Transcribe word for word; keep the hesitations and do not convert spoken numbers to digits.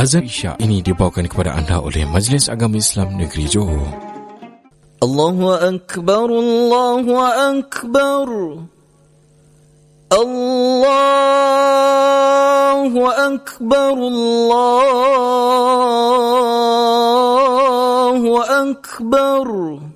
Azan Isya ini dibawakan kepada anda oleh Majlis Agama Islam Negeri Johor. Allahu Akbar, Allahu Akbar, Allahu Akbar, Allahu Akbar.